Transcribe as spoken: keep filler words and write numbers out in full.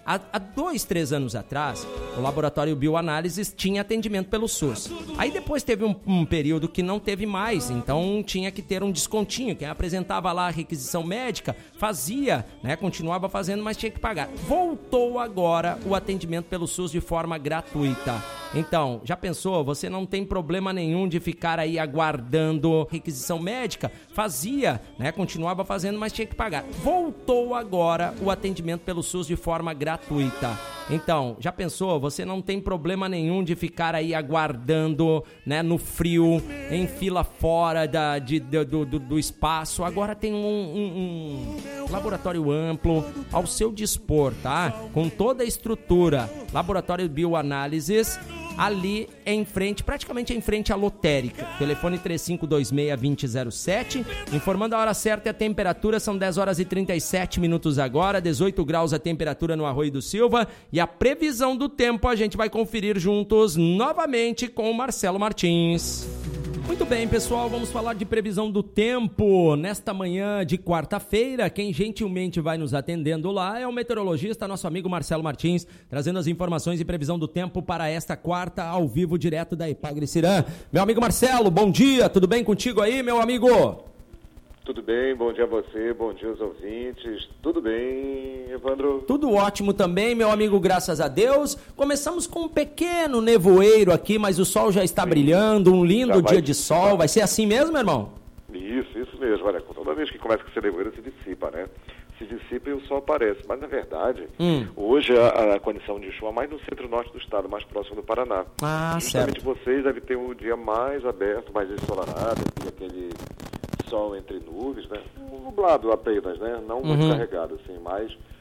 Há, há dois, três anos atrás, o laboratório Bioanálises tinha atendimento pelo SUS. Aí depois teve um, um período que não teve mais, então tinha que ter um descontinho. Quem apresentava lá a requisição médica fazia, né? Continuava fazendo, mas tinha que pagar. Voltou agora o atendimento pelo SUS de forma gratuita. Então, já pensou? Você não tem problema nenhum de ficar aí aguardando requisição médica? Fazia, né? Continuava fazendo, mas tinha que pagar. Voltou agora o atendimento pelo SUS de forma gratuita. Então, já pensou? Você não tem problema nenhum de ficar aí aguardando, né, no frio, em fila fora da, de, do, do, do espaço. Agora tem um, um, um laboratório amplo ao seu dispor, tá? Com toda a estrutura. Laboratório Bioanálises, ali em frente, praticamente em frente à lotérica. Telefone três cinco dois seis, dois zero zero sete. Informando a hora certa e a temperatura, são dez horas e trinta e sete minutos agora, dezoito graus a temperatura no Arroio do Silva. E a previsão do tempo a gente vai conferir juntos novamente com o Marcelo Martins. Muito bem, pessoal, vamos falar de previsão do tempo nesta manhã de quarta-feira. Quem gentilmente vai nos atendendo lá é o meteorologista, nosso amigo Marcelo Martins, trazendo as informações e previsão do tempo para esta quarta, ao vivo, direto da Ipagre-Cirã. Meu amigo Marcelo, bom dia, tudo bem contigo aí, meu amigo? Tudo bem, bom dia a você, bom dia aos ouvintes. Tudo bem, Evandro? Tudo ótimo também, meu amigo, graças a Deus. Começamos com um pequeno nevoeiro aqui, mas o sol já está Sim. brilhando, um lindo dia de sol. Vai ser assim mesmo, irmão? Isso, isso mesmo. Olha, toda vez que começa a ser nevoeiro, se dissipa, né? Se dissipa e o sol aparece. Mas, na verdade, hum. hoje a, a condição de chuva mais no centro-norte do estado, mais próximo do Paraná. Ah, Justamente certo. vocês devem ter o dia mais aberto, mais ensolarado, aquele sol entre nuvens, né? Um nublado apenas, né? Não muito uhum. carregado, assim, mas